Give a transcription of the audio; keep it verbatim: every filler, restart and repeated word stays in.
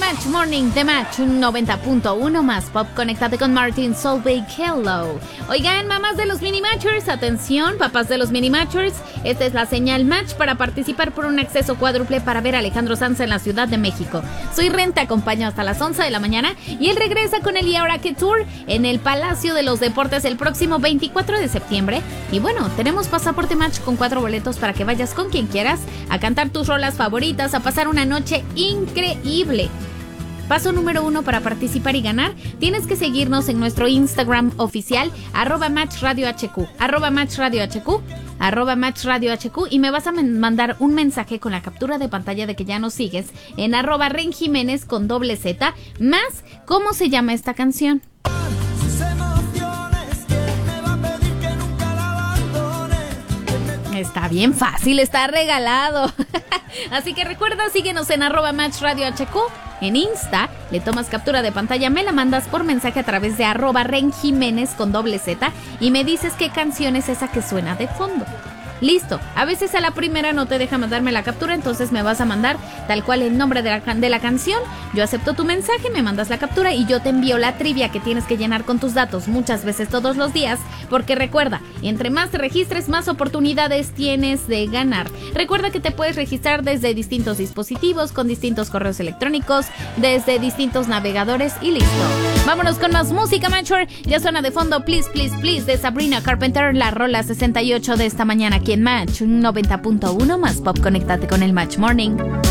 Match Morning, The Match noventa punto uno más pop. Conéctate con Martin Solveig. Hello. Oigan, mamás de los Mini Matchers, atención, papás de los Mini Matchers, esta es la señal Match para participar por un acceso cuádruple para ver a Alejandro Sanz en la Ciudad de México. Soy Ren, te acompaño hasta las once de la mañana y él regresa con el Y Ahora Qué Tour en el Palacio de los Deportes el próximo veinticuatro de septiembre. Y bueno, tenemos pasaporte Match con cuatro boletos para que vayas con quien quieras a cantar tus rolas favoritas, a pasar una noche increíble. Paso número uno para participar y ganar, tienes que seguirnos en nuestro Instagram oficial, arroba Match Radio H Q, arroba Match Radio H Q, arroba Match Radio H Q, y me vas a mandar un mensaje con la captura de pantalla de que ya nos sigues en arroba Ren Jiménez con doble Z, más cómo se llama esta canción. Está bien fácil, está regalado. Así que recuerda, síguenos en arroba Match Radio H Q. En Insta, le tomas captura de pantalla, me la mandas por mensaje a través de arroba Ren Jiménez con doble Z y me dices qué canción es esa que suena de fondo. Listo, a veces a la primera no te deja mandarme la captura, entonces me vas a mandar tal cual el nombre de la, de la canción, yo acepto tu mensaje, me mandas la captura y yo te envío la trivia que tienes que llenar con tus datos muchas veces todos los días, porque recuerda, entre más te registres, más oportunidades tienes de ganar. Recuerda que te puedes registrar desde distintos dispositivos, con distintos correos electrónicos, desde distintos navegadores y listo. Vámonos con más música, Matcher. Ya suena de fondo Please, Please, Please de Sabrina Carpenter, la rola sesenta y ocho de esta mañana aquí en Match noventa punto uno más pop. Conéctate con el Match Morning.